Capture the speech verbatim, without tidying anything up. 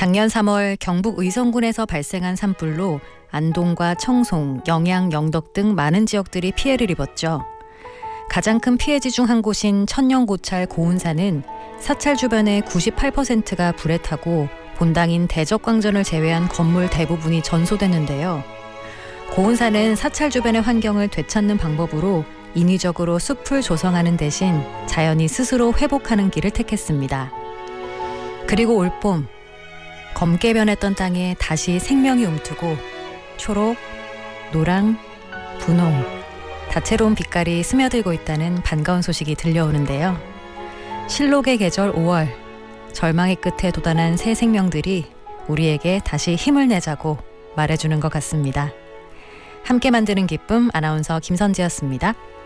작년 삼월 경북 의성군에서 발생한 산불로 안동과 청송, 영양, 영덕 등 많은 지역들이 피해를 입었죠. 가장 큰 피해지 중 한 곳인 천년고찰 고운산은 사찰 주변의 구십팔 퍼센트가 불에 타고 본당인 대적광전을 제외한 건물 대부분이 전소됐는데요. 고운산은 사찰 주변의 환경을 되찾는 방법으로 인위적으로 숲을 조성하는 대신 자연이 스스로 회복하는 길을 택했습니다. 그리고 올봄, 검게 변했던 땅에 다시 생명이 움트고 초록, 노랑, 분홍, 다채로운 빛깔이 스며들고 있다는 반가운 소식이 들려오는데요. 실록의 계절 오월, 절망의 끝에 도달한 새 생명들이 우리에게 다시 힘을 내자고 말해주는 것 같습니다. 함께 만드는 기쁨, 아나운서 김선지였습니다.